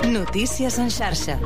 Notícies en xarxa.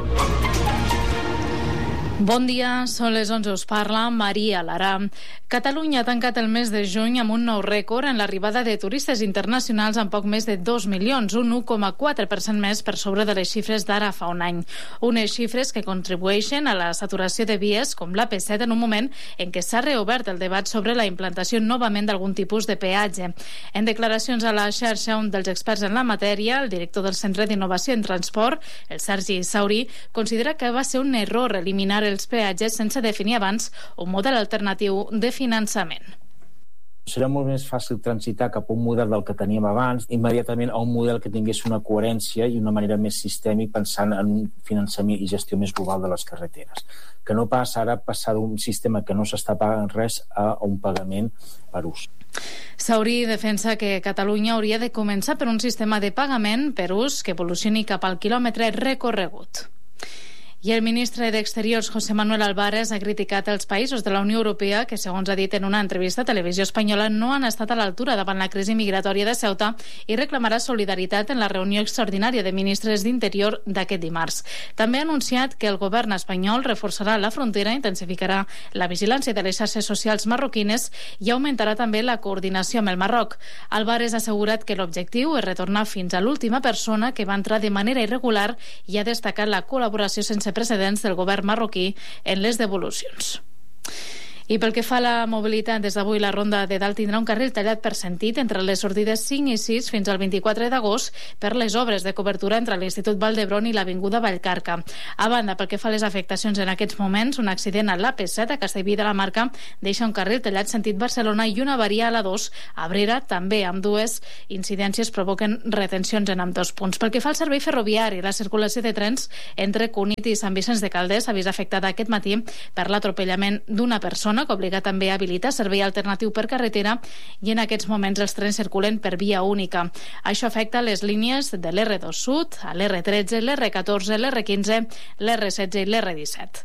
Bon dia, són les 11, us parla Maria Lara. Catalunya ha tancat el mes de juny amb un nou rècord en l'arribada de turistes internacionals amb poc més de 2 milions, un 1,4% més per sobre de les xifres d'ara fa un any. Unes xifres que contribueixen a la saturació de vies com l'AP7 en un moment en què s'ha reobert el debat sobre la implantació novament d'algun tipus de peatge. En declaracions a la xarxa, un dels experts en la matèria, el director del Centre d'Innovació en Transport, el Sergi Saurí, considera que va ser un error eliminar els peatges sense definir abans un model alternatiu de finançament. Serà molt més fàcil transitar cap a un model del que teníem abans, immediatament a un model que tingués una coherència i una manera més sistèmica pensant en un finançament i gestió més global de les carreteres. Que no passa ara passar d'un sistema que no s'està pagant res a un pagament per ús. Saurí defensa que Catalunya hauria de començar per un sistema de pagament per ús que evolucioni cap al quilòmetre recorregut. I el ministre d'Exteriors, José Manuel Álvarez, ha criticat els països de la Unió Europea que, segons ha dit en una entrevista a Televisió Espanyola, no han estat a l'altura davant la crisi migratòria de Ceuta i reclamarà solidaritat en la reunió extraordinària de ministres d'Interior d'aquest dimarts. També ha anunciat que el govern espanyol reforçarà la frontera, intensificarà la vigilància de les xarxes socials marroquines i augmentarà també la coordinació amb el Marroc. Álvarez ha assegurat que l'objectiu és retornar fins a l'última persona que va entrar de manera irregular i ha destacat la col·laboració sense precedents del govern marroquí en les devolucions. I pel que fa a la mobilitat, des d'avui la ronda de Dalt tindrà un carril tallat per sentit entre les sortides 5 i 6 fins al 24 d'agost per les obres de cobertura entre l'Institut Vall d'Hebron i l'Avinguda Vallcarca. A banda, pel que fa a les afectacions en aquests moments, un accident a l'AP7 a Castellví de la Marca deixa un carril tallat sentit Barcelona i una avaria a la 2 a Abrera, també amb dues incidències provoquen retencions en ambdós punts. Pel que fa al servei ferroviari, la circulació de trens entre Cunit i Sant Vicenç de Calders s'ha vist afectada aquest matí per l'atropellament d'una persona que obliga també a habilitar servei alternatiu per carretera i en aquests moments els trens circulen per via única. Això afecta les línies de l'R2 Sud, a l'R13, l'R14, l'R15, l'R16 i l'R17.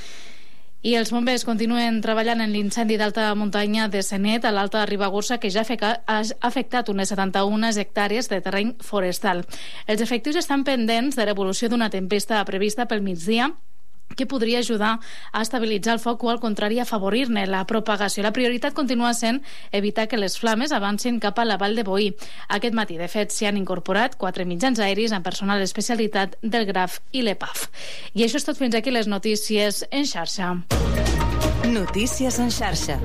I els bombers continuen treballant en l'incendi d'alta muntanya de Senet a l'Alta Ribagorça, que ja ha afectat unes 71 hectàrees de terreny forestal. Els efectius estan pendents de l'evolució d'una tempesta prevista pel migdia que podria ajudar a estabilitzar el foc o, al contrari, afavorir-ne la propagació. La prioritat continua sent evitar que les flames avancin cap a la Vall de Boí. Aquest matí, de fet, s'hi han incorporat 4 mitjans aeris amb personal d'especialitat del GRAF i l'EPAF. I això és tot fins aquí les notícies en xarxa. Notícies en xarxa.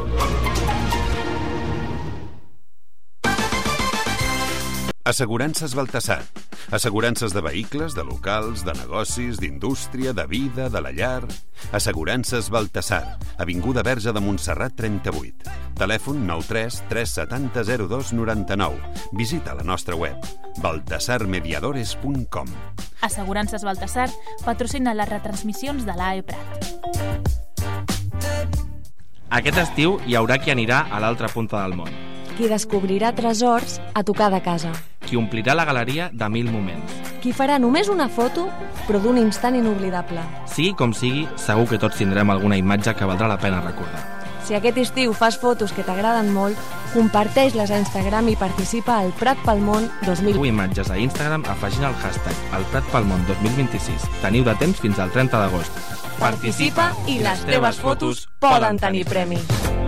Assegurances Baltasar. Assegurances de vehicles, de locals, de negocis, d'indústria, de vida, de la llar. Assegurances Baltasar. Avinguda Verge de Montserrat 38. Telèfon 93 370 02 99. Visita la nostra web baltasarmediadores.com. Assegurances Baltasar patrocina les retransmissions de l'AE Prat. Aquest estiu hi haurà qui anirà a l'altra punta del món. Qui descobrirà tresors a tocar de casa. Qui omplirà la galeria de 1000 moments. Qui farà només una foto, però d'un instant inoblidable. Sigui com sigui, segur que tots tindrem alguna imatge que valdrà la pena recordar. Si aquest estiu fas fotos que t'agraden molt, comparteix-les a Instagram i participa al Prat pel Món 2020. Tu imatges a Instagram afegint el hashtag #elpratpelmón 2026. Teniu de temps fins al 30 d'agost. Participa i les teves fotos poden tenir premis.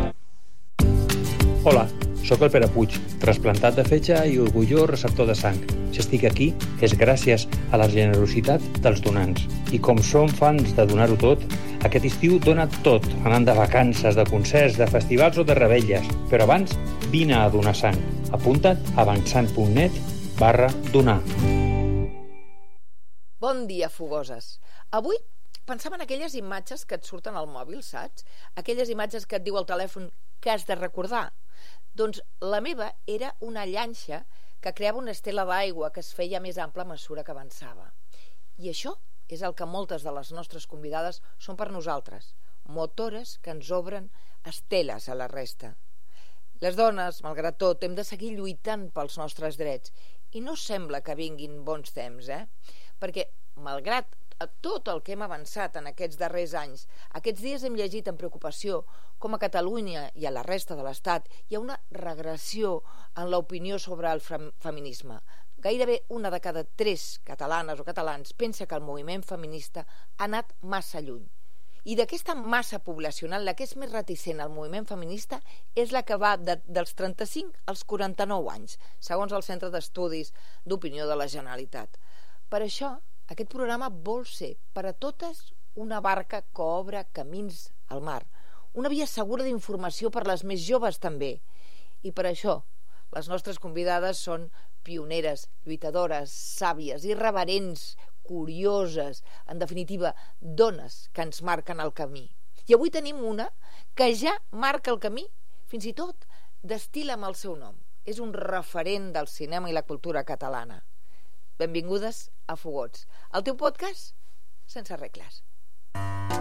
Hola, sóc el Pere Puig, trasplantat de fetge i orgullós receptor de sang. Si estic aquí és gràcies a la generositat dels donants. I com som fans de donar-ho tot, aquest estiu dona tot, anant de vacances, de concerts, de festivals o de revetlles. Però abans, vine a donar sang. Apunta't a avançant.net/donar. Bon dia, fogoses. Avui pensava en aquelles imatges que et surten al mòbil, saps? Aquelles imatges que et diu el telèfon que has de recordar. Doncs la meva era una llanxa que creava una estela d'aigua que es feia més ampla a mesura que avançava. I això és el que moltes de les nostres convidades són per nosaltres, motores que ens obren esteles a la resta. Les dones, malgrat tot, hem de seguir lluitant pels nostres drets i no sembla que vinguin bons temps, perquè, malgrat tot el que hem avançat en aquests darrers anys, aquests dies hem llegit amb preocupació com a Catalunya i a la resta de l'Estat hi ha una regressió en l'opinió sobre el feminisme. gairebé una de cada 3 catalanes o catalans pensa que el moviment feminista ha anat massa lluny. I d'aquesta massa poblacional, la que és més reticent al moviment feminista és la que va dels 35 als 49 anys, segons el Centre d'Estudis d'Opinió de la Generalitat. Per això, aquest programa vol ser per a totes una barca que obre camins al mar, una via segura d'informació per les més joves també. I per això, les nostres convidades són pioneres, lluitadores, sàvies, irreverents, curioses, en definitiva, dones que ens marquen el camí. I avui tenim una que ja marca el camí, fins i tot destil·la amb el seu nom. És un referent del cinema i la cultura catalana. Benvingudes a Fogots, el teu podcast sense regles.